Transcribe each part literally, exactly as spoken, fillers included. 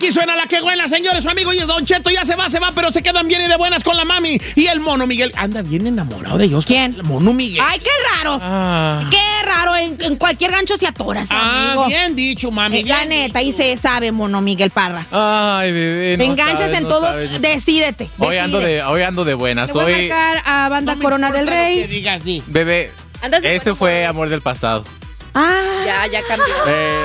Aquí suena la que buena, señores. Su amigo y el Don Cheto ya se va, se va, pero se quedan bien y de buenas con la mami. Y el Mono Miguel anda bien enamorado de ellos. ¿Quién? El Mono Miguel. Ay, qué raro. Ah. Qué raro. En, en cualquier gancho se atoras, Ah, amigo. bien dicho, mami. Eh, bien la neta, dicho. ahí se sabe, Mono Miguel Parra. Ay, bebé. Te no enganchas sabes, en no todo, sabes, no sabes. decídete. Hoy ando, decide. de, hoy ando de buenas. Te voy a Hoy, marcar a Banda No me Corona del importa lo que Rey. digas, di. bebé, Andas de ese buen fue humor. amor del pasado. Ah, Ya, ya cambió. Eh,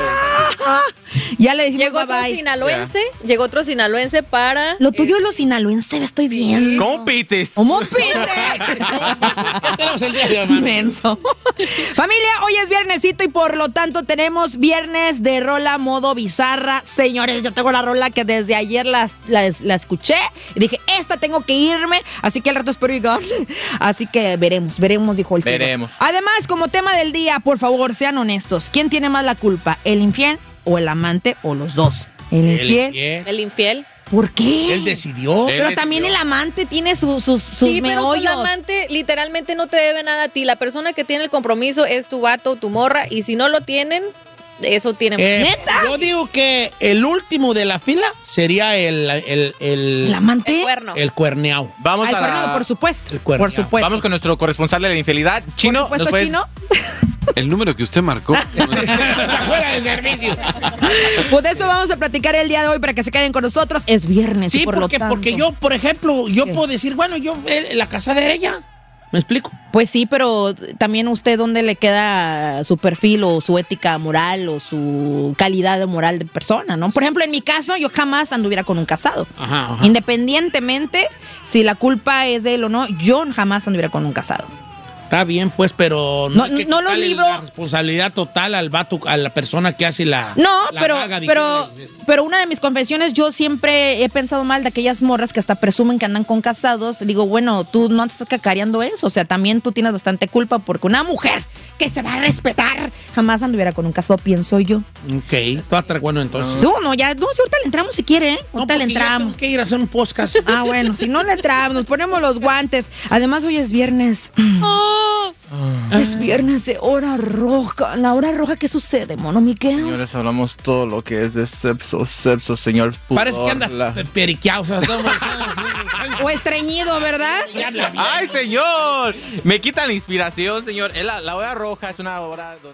ya le decimos Llegó bye otro bye. sinaloense, llegó otro sinaloense para... Lo tuyo es lo sinaloense, estoy bien. ¿Cómo pites? ¿Cómo pide? ¿Qué tenemos el día de hoy, mami? Menso. Familia, hoy es viernesito y por lo tanto tenemos viernes de rola modo bizarra. Señores, yo tengo la rola que desde ayer la, la, la escuché y dije, esta tengo que irme, así que al rato espero llegar. Así que veremos, veremos, dijo el ciego. Veremos. Además, como tema del día, por favor, sean honestos. ¿Quién tiene más la culpa? ¿El infiel o el amante o los dos? ¿El El infiel? infiel. El infiel. ¿Por qué? Él decidió. Él Pero decidió. también el amante tiene sus, sus, sus Sí, pero pues, meollos. el amante literalmente no te debe nada a ti. La persona que tiene el compromiso es tu vato o tu morra. Y si no lo tienen, eso tiene... Eh, ¿Neta? Yo digo que el último de la fila sería el, el, el, ¿El amante? el cuerno. el cuerneado. Vamos Ay, a cuerno, la- por supuesto. El cuerno. Por supuesto. Vamos con nuestro corresponsal de la infidelidad. Chino, Por supuesto, ¿nos puedes- Chino. El número que usted marcó. Fuera de servicio. Pues de eso vamos a platicar el día de hoy para que se queden con nosotros. Es viernes y Sí, por porque, lo tanto. porque yo, por ejemplo, yo ¿Qué? puedo decir, bueno, yo, eh, la casada era ella. ¿Me explico? Pues sí, pero también usted dónde le queda su perfil o su ética moral o su calidad de moral de persona, ¿no? Por ejemplo, en mi caso, yo jamás anduviera con un casado. Ajá, ajá. Independientemente si la culpa es de él o no, yo jamás anduviera con un casado. Está bien, pues, pero No, hay que no lo quitarle libro. la responsabilidad total al vato, a la persona que hace la. No, la pero, vaga, pero, digamos. pero una de mis confesiones, yo siempre he pensado mal de aquellas morras que hasta presumen que andan con casados. Digo, bueno, tú no estás cacareando eso. O sea, también tú tienes bastante culpa porque una mujer que se da a respetar jamás anduviera con un casado, pienso yo. Ok, está a estar bueno entonces. Tú, no, ya, no, si ahorita le entramos si quiere, ¿eh? No, Ahorita le porque ya entramos. tengo que ir a hacer un podcast. Ah, bueno, si no le entramos, nos ponemos los guantes. Además, hoy es viernes. Es viernes de hora roja. La hora roja, ¿qué sucede, Mono Miguel? Señores, hablamos todo lo que es de sexo, sexo, señor. pudor, Parece que andas la- periqueado. O sea, somos- O estreñido, ¿verdad? Ya habla bien. ¡Ay, señor! Me quita la inspiración, señor. Es La, la hora roja es una hora donde...